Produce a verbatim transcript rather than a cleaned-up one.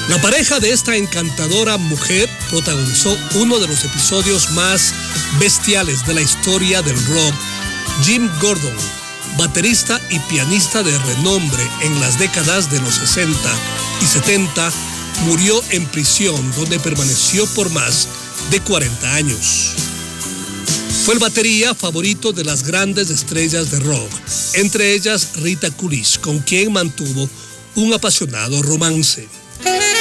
La pareja de esta encantadora mujer protagonizó uno de los episodios más bestiales de la historia del rock. Jim Gordon, baterista y pianista de renombre en las décadas de los sesenta y setenta, murió en prisión donde permaneció por más de cuarenta años. Fue el batería favorito de las grandes estrellas de rock, entre ellas Rita Coolidge, con quien mantuvo un apasionado romance.